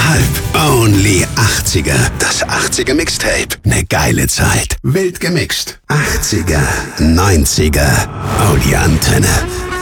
Only 80er. Das 80er Mixtape. Ne geile Zeit. Wild gemixt. 80er, 90er. Audio Antenne.